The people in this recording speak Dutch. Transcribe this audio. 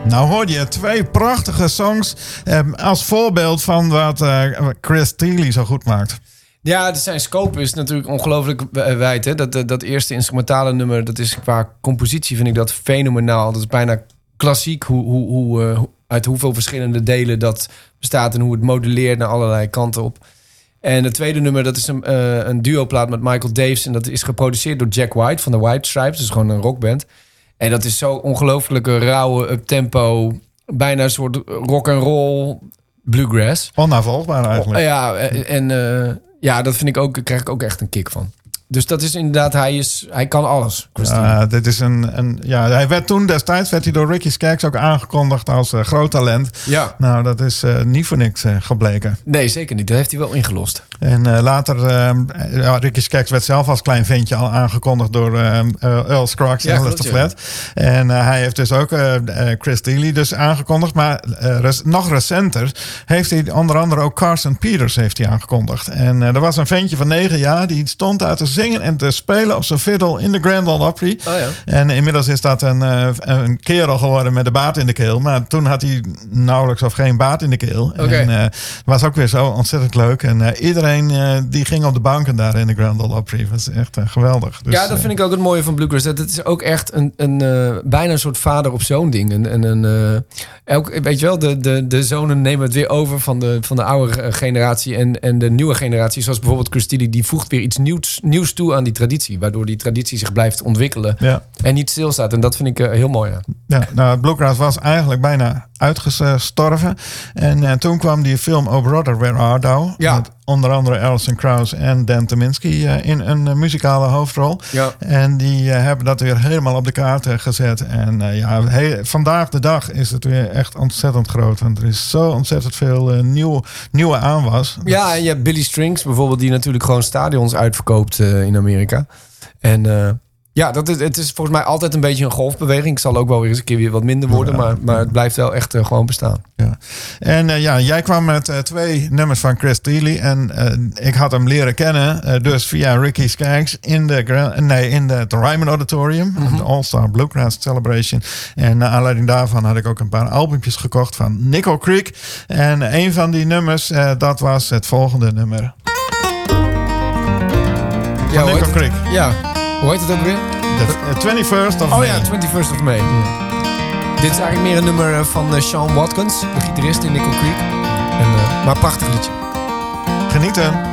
Nou hoorde je 2 prachtige songs als voorbeeld van wat Chris Thile zo goed maakt. Ja, zijn scope is natuurlijk ongelooflijk wijd. Hè? Dat eerste instrumentale nummer, dat is qua compositie vind ik dat fenomenaal. Dat is bijna klassiek hoe uit hoeveel verschillende delen dat bestaat en hoe het modelleert naar allerlei kanten op. En het tweede nummer, dat is een duoplaat met Michael Davis en dat is geproduceerd door Jack White van de White Stripes. Dus gewoon een rockband. En dat is zo ongelooflijke rauwe uptempo, bijna een soort rock and roll bluegrass. Onnavolgbaar eigenlijk. Ja, dat vind ik ook, krijg ik ook echt een kick van. Dus dat is inderdaad, hij kan alles. Dit is hij werd toen destijds door Ricky Skaggs ook aangekondigd als groot talent. Ja. Nou, dat is niet voor niks gebleken. Nee, zeker niet. Dat heeft hij wel ingelost. En later, Ricky Skaggs werd zelf als klein ventje al aangekondigd door Earl Scruggs en Lester Flatt. En hij heeft dus ook Chris Thile dus aangekondigd. Maar nog recenter heeft hij onder andere ook Carson Peters heeft hij aangekondigd. En er was een ventje van 9 jaar die stond daar te zingen en te spelen op zijn fiddle in de Grand Ole Opry. Oh ja. En inmiddels is dat een kerel geworden met de baard in de keel. Maar toen had hij nauwelijks of geen baard in de keel. Okay. En het was ook weer zo ontzettend leuk. En iedereen die ging op de banken daar in de Grand Ole Opry. Dat is echt geweldig. Dus, ja, dat vind ik ook het mooie van Bluegrass. Dat het is ook echt bijna een soort vader op zoon ding. Weet je wel, de zonen nemen het weer over van de oude generatie en de nieuwe generatie. Zoals bijvoorbeeld Chris Thile, die voegt weer iets nieuws toe aan die traditie. Waardoor die traditie zich blijft ontwikkelen. Ja. En niet stilstaat. En dat vind ik heel mooi. Ja, nou, Bluegrass was eigenlijk bijna uitgestorven. En toen kwam die film Oh Brother, Where Art Thou? Ja. Met onder andere Alison Krauss en Dan Tyminski in een muzikale hoofdrol. Ja. En die hebben dat weer helemaal op de kaart gezet. En vandaag de dag is het weer echt ontzettend groot. Want er is zo ontzettend veel nieuwe aanwas. Ja, en je hebt Billy Strings bijvoorbeeld, die natuurlijk gewoon stadions uitverkoopt in Amerika. En het is volgens mij altijd een beetje een golfbeweging. Ik zal ook wel weer eens een keer weer wat minder worden. Maar het blijft wel echt gewoon bestaan. Ja. En jij kwam met 2 nummers van Chris Thile. En ik had hem leren kennen. Dus via Ricky Skaggs in het Ryman Auditorium. De All-Star Bluegrass Celebration. En naar aanleiding daarvan had ik ook een paar albumpjes gekocht van Nickel Creek. En een van die nummers, dat was het volgende nummer. Van Nickel Creek. Ja. Hoe heet het ook weer? The 21st of May. Oh ja, 21st of May. Ja. Dit is eigenlijk meer een nummer van Sean Watkins, de gitarist in Nickel Creek. Maar prachtig liedje. Genieten.